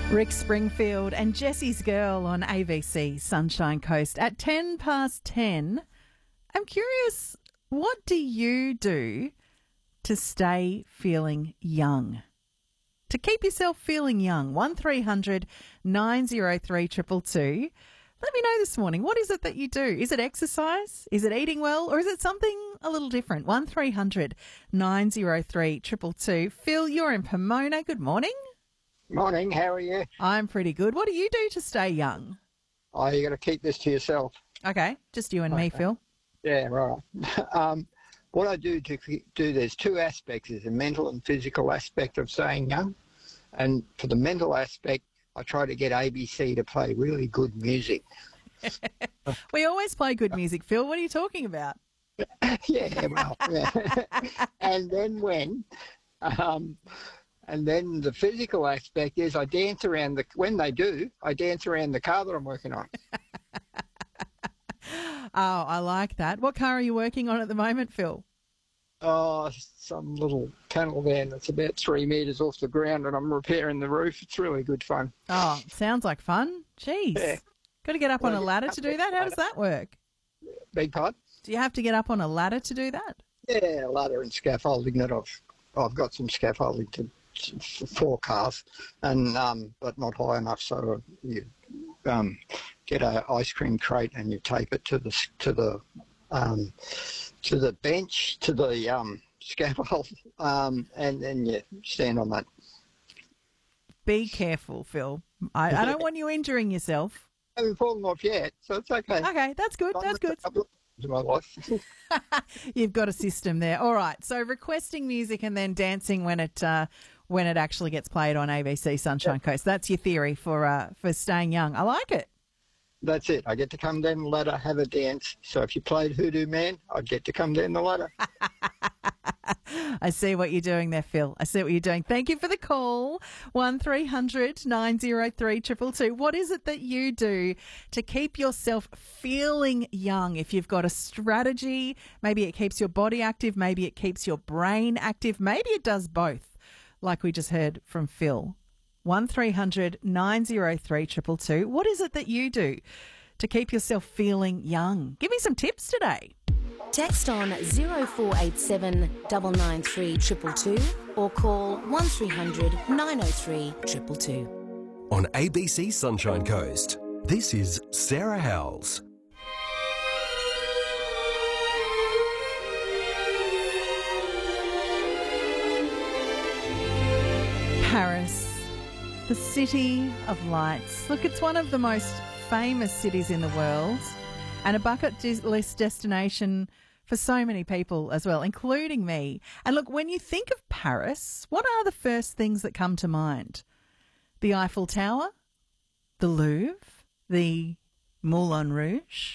Rick Springfield and Jesse's Girl on ABC Sunshine Coast at 10 past 10. I'm curious, what do you do to stay feeling young? To keep yourself feeling young? 1300 903 222. Let me know this morning, what is it that you do? Is it exercise? Is it eating well? Or is it something a little different? 1300 903 222. Phil, you're in Pomona. Good morning. Morning, how are you? I'm pretty good. What do you do to stay young? Oh, you got to keep this to yourself. Okay, just you and me, Phil. Yeah, right. What I do there's two aspects. There's a mental and physical aspect of staying young. And for the mental aspect, I try to get ABC to play really good music. We always play good music, Phil. What are you talking about? Yeah. And then and then the physical aspect is I dance around I dance around the car that I'm working on. Oh, I like that. What car are you working on at the moment, Phil? Oh, some little tunnel van that's about 3 metres off the ground, and I'm repairing the roof. It's really good fun. Oh, sounds like fun. Jeez. Yeah. Got to get up on a ladder to do that? How does that work? Beg pardon? Do you have to get up on a ladder to do that? Yeah, ladder and scaffolding that I've got some scaffolding for cars, and but not high enough, so you get an ice cream crate and you tape it to the bench, to the scaffold, and then you stand on that. Be careful, Phil. I don't want you injuring yourself. I haven't fallen off yet, so it's okay. Okay, that's good. That's good. To my life. You've got a system there. All right. So requesting music and then dancing when it actually gets played on ABC Sunshine Coast. That's your theory for staying young. I like it. That's it. I get to come down the ladder, have a dance. So if you played Hoodoo Man, I'd get to come down the ladder. I see what you're doing there, Phil. I see what you're doing. Thank you for the call. 1300 903 222. What is it that you do to keep yourself feeling young? If you've got a strategy, maybe it keeps your body active, maybe it keeps your brain active, maybe it does both, like we just heard from Phil. 1300 903 222. What is it that you do to keep yourself feeling young? Give me some tips today. Text on 0487 993 222 or call 1300 903 222. On ABC Sunshine Coast, this is Sarah Howells. Paris, the city of lights. Look, it's one of the most famous cities in the world and a bucket list destination for so many people as well, including me. And look, when you think of Paris, what are the first things that come to mind? The Eiffel Tower, the Louvre, the Moulin Rouge.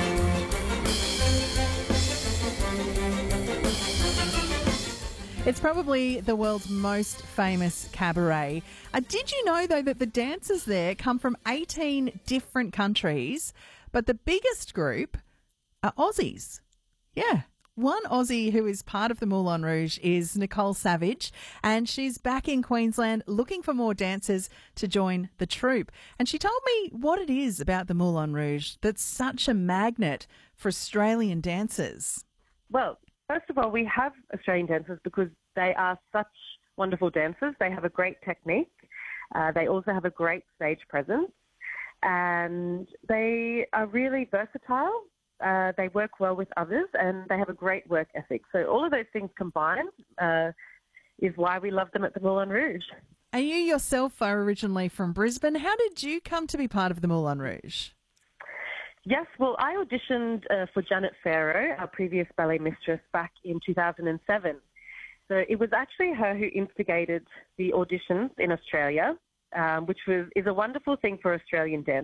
It's probably the world's most famous cabaret. Did you know, though, that the dancers there come from 18 different countries, but the biggest group are Aussies? Yeah. One Aussie who is part of the Moulin Rouge is Nicole Savage, and she's back in Queensland looking for more dancers to join the troupe. And she told me what it is about the Moulin Rouge that's such a magnet for Australian dancers. Well, first of all, we have Australian dancers because they are such wonderful dancers. They have a great technique. They also have a great stage presence. And they are really versatile. They work well with others, and they have a great work ethic. So all of those things combined is why we love them at the Moulin Rouge. And you yourself are originally from Brisbane. How did you come to be part of the Moulin Rouge? Yes, well, I auditioned for Janet Farrow, our previous ballet mistress, back in 2007. So it was actually her who instigated the auditions in Australia, which is a wonderful thing for Australian dancers.